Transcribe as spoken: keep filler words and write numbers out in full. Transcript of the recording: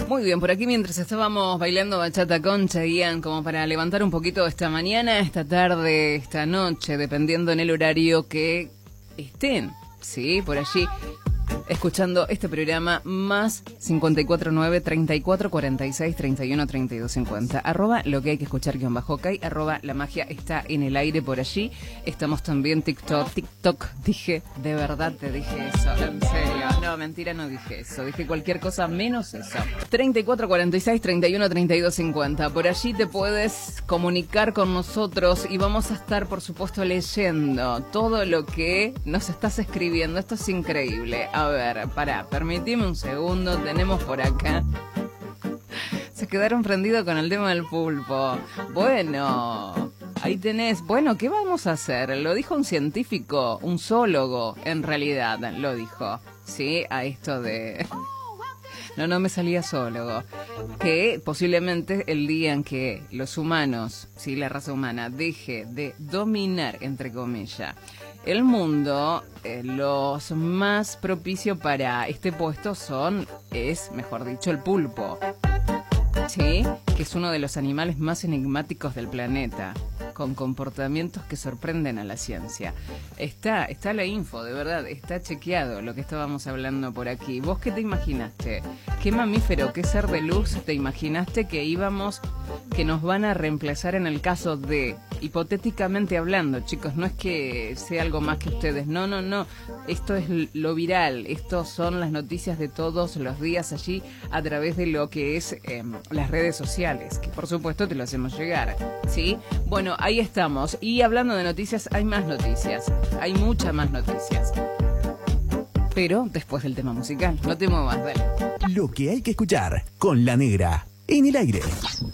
Muy bien, por aquí mientras estábamos bailando bachata con Chayanne, como para levantar un poquito esta mañana, esta tarde, esta noche, dependiendo en el horario que estén, sí, por allí, escuchando este programa, más cincuenta y cuatro nueve, treinta y cuatro cuarenta y seis, treinta y uno, treinta y dos, cincuenta, arroba lo que hay que escuchar guión bajo ok, arroba la magia está en el aire por allí. Estamos también TikTok, TikTok, dije, de verdad te dije eso, en serio, no, mentira, no dije eso, dije cualquier cosa menos eso. treinta y cuatro cuarenta y seis, treinta y uno, treinta y dos, cincuenta, por allí te puedes comunicar con nosotros y vamos a estar, por supuesto, leyendo todo lo que nos estás escribiendo. Esto es increíble. A ver, pará, permitime un segundo, tenemos por acá. Se quedaron prendidos con el tema del pulpo. Bueno, ahí tenés. Bueno, ¿qué vamos a hacer? Lo dijo un científico, un zoólogo, en realidad, lo dijo. Sí, a esto de... No, no me salía zoólogo. Que posiblemente el día en que los humanos, sí, la raza humana, deje de dominar, entre comillas, el mundo, eh, los más propicios para este puesto son, es, mejor dicho, el pulpo. Sí, que es uno de los animales más enigmáticos del planeta, con comportamientos que sorprenden a la ciencia. Está, está la info, de verdad, está chequeado lo que estábamos hablando por aquí. ¿Vos qué te imaginaste? ¿Qué mamífero, qué ser de luz te imaginaste que íbamos, que nos van a reemplazar en el caso de, hipotéticamente hablando, chicos, no es que sea algo más que ustedes, no, no, no, esto es lo viral, esto son las noticias de todos los días allí a través de lo que es eh, las redes sociales, que por supuesto te lo hacemos llegar, ¿sí? Bueno, ahí estamos, y hablando de noticias, hay más noticias, hay muchas más noticias, pero después del tema musical, no te muevas, dale. Lo que hay que escuchar con La Negra en el aire.